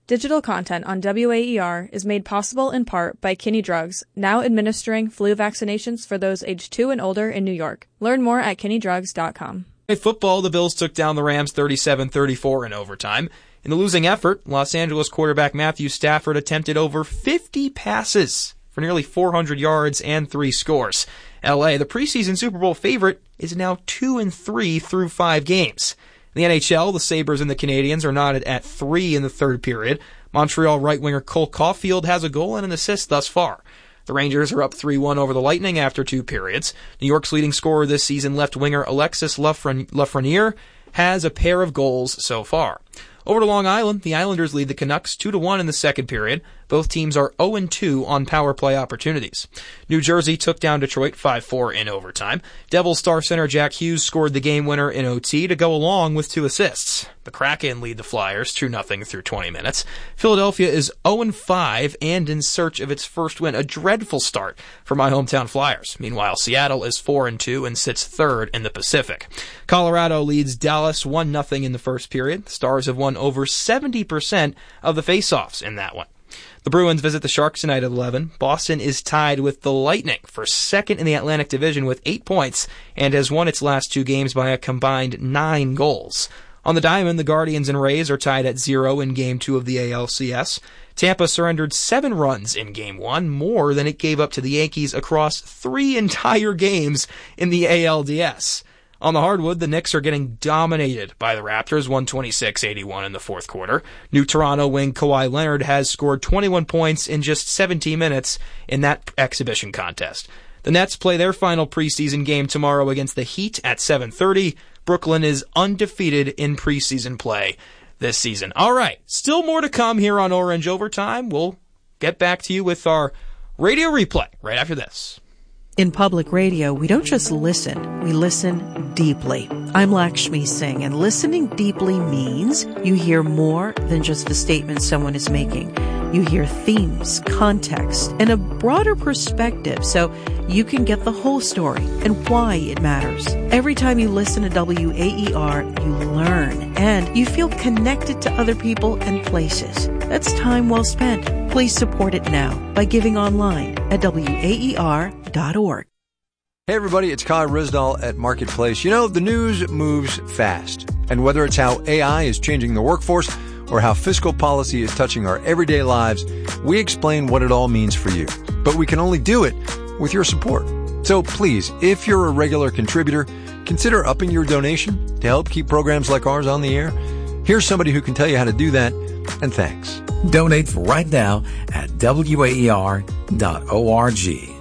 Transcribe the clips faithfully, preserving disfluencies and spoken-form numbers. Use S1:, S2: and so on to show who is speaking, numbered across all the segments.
S1: Digital content on W A E R is made possible in part by Kinney Drugs, now administering flu vaccinations for those aged two and older in New York. Learn more at kinney drugs dot com.
S2: In football, the Bills took down the Rams thirty-seven thirty-four in overtime. In the losing effort, Los Angeles quarterback Matthew Stafford attempted over fifty passes for nearly four hundred yards and three scores. L A, the preseason Super Bowl favorite, is now two and three through five games. In the N H L, the Sabres and the Canadiens are knotted at three in the third period. Montreal right-winger Cole Caulfield has a goal and an assist thus far. The Rangers are up three one over the Lightning after two periods. New York's leading scorer this season, left winger Alexis Lafreniere, has a pair of goals so far. Over to Long Island, the Islanders lead the Canucks two to one in the second period. Both teams are oh and two on power play opportunities. New Jersey took down Detroit five four in overtime. Devils star center Jack Hughes scored the game winner in O T to go along with two assists. The Kraken lead the Flyers two nothing through twenty minutes. Philadelphia is oh and five and in search of its first win, a dreadful start for my hometown Flyers. Meanwhile, Seattle is four and two and sits third in the Pacific. Colorado leads Dallas one nothing in the first period. The Stars have won over seventy percent of the faceoffs in that one. The Bruins visit the Sharks tonight at eleven. Boston is tied with the Lightning for second in the Atlantic Division with eight points and has won its last two games by a combined nine goals. On the diamond, the Guardians and Rays are tied at zero in Game two of the A L C S. Tampa surrendered seven runs in Game one, more than it gave up to the Yankees across three entire games in the A L D S. On the hardwood, the Knicks are getting dominated by the Raptors, one twenty-six eighty-one in the fourth quarter. New Toronto wing Kawhi Leonard has scored twenty-one points in just seventeen minutes in that exhibition contest. The Nets play their final preseason game tomorrow against the Heat at seven thirty. Brooklyn is undefeated in preseason play this season. All right, still more to come here on Orange Overtime. We'll get back to you with our radio replay right after this.
S3: In public radio, we don't just listen, we listen deeply. I'm Lakshmi Singh, and listening deeply means you hear more than just the statement someone is making. You hear themes, context, and a broader perspective so you can get the whole story and why it matters. Every time you listen to W A E R, you learn and you feel connected to other people and places. That's time well spent. Please support it now by giving online at W A E R dot org.
S4: Hey everybody, it's Kai Rizdal at Marketplace. You know, the news moves fast. And whether it's how A I is changing the workforce or how fiscal policy is touching our everyday lives, we explain what it all means for you. But we can only do it with your support. So please, if you're a regular contributor, consider upping your donation to help keep programs like ours on the air. Here's somebody who can tell you how to do that, and thanks.
S5: Donate right now at W A E R dot org.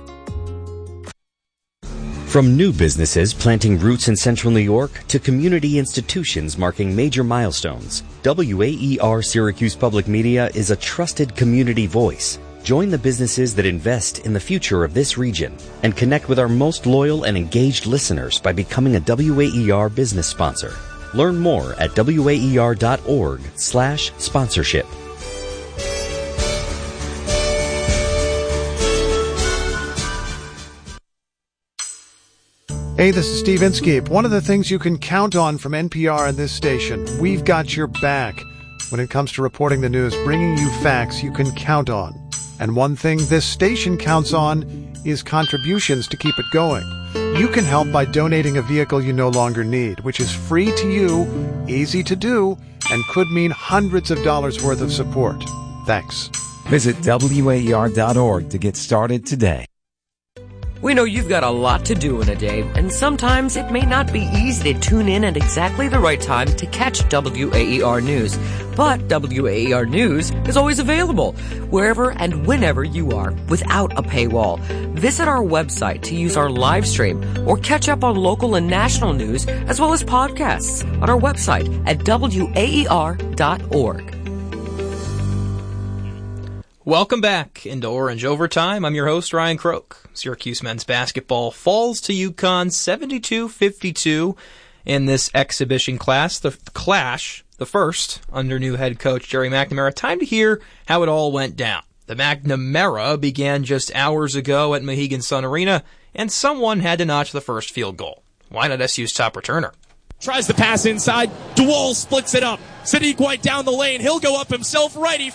S6: From new businesses planting roots in central New York to community institutions marking major milestones, W A E R Syracuse Public Media is a trusted community voice. Join the businesses that invest in the future of this region and connect with our most loyal and engaged listeners by becoming a W A E R business sponsor. Learn more at W A E R dot org slash sponsorship.
S7: Hey, this is Steve Inskeep. One of the things you can count on from N P R and this station, we've got your back. When it comes to reporting the news, bringing you facts you can count on. And one thing this station counts on is contributions to keep it going. You can help by donating a vehicle you no longer need, which is free to you, easy to do, and could mean hundreds of dollars worth of support. Thanks.
S5: Visit W A E R dot org to get started today.
S8: We know you've got a lot to do in a day, and sometimes it may not be easy to tune in at exactly the right time to catch W A E R News. But W A E R News is always available, wherever and whenever you are, without a paywall. Visit our website to use our live stream or catch up on local and national news, as well as podcasts on our website at W A E R dot org.
S2: Welcome back into Orange Overtime. I'm your host, Ryan Croak. Syracuse men's basketball falls to UConn seventy-two fifty-two in this exhibition class. The clash, the first, under new head coach Jerry McNamara. Time to hear how it all went down. The McNamara began just hours ago at Mohegan Sun Arena, and someone had to notch the first field goal. Why not S U's top returner?
S9: Tries to pass inside. DeWall splits it up. Sadiq White down the lane. He'll go up himself. Righty